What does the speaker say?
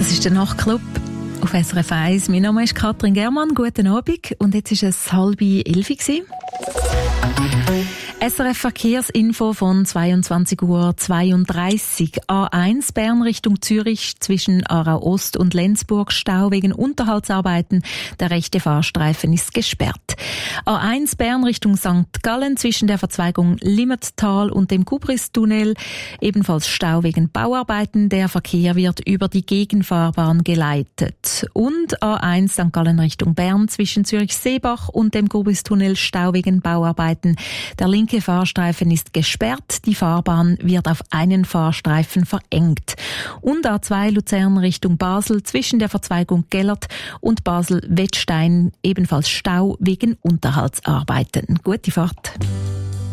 Das ist der Nachtclub auf SRF 1. Mein Name ist Katrin Germann. Guten Abend. Und jetzt war es 10:30 Uhr. SRF Verkehrsinfo von 22:32 Uhr. A1 Bern Richtung Zürich zwischen Aarau Ost und Lenzburg Stau wegen Unterhaltsarbeiten. Der rechte Fahrstreifen ist gesperrt. A1 Bern Richtung St. Gallen zwischen der Verzweigung Limmattal und dem Kubristunnel. Ebenfalls Stau wegen Bauarbeiten. Der Verkehr wird über die Gegenfahrbahn geleitet. Und A1 St. Gallen Richtung Bern zwischen Zürich-Seebach und dem Kubristunnel Stau wegen Bauarbeiten. Der linke Fahrstreifen ist gesperrt, die Fahrbahn wird auf einen Fahrstreifen verengt. Und A2 Luzern Richtung Basel zwischen der Verzweigung Gellert und Basel-Wettstein ebenfalls Stau wegen Unterhaltsarbeiten. Gute Fahrt.